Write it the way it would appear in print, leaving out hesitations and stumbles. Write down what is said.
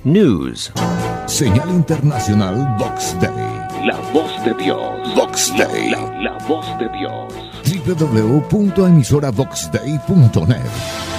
News. Señal internacional Vox Day. La voz de Dios. Vox Day. La voz de Dios. www.emisoravoxday.net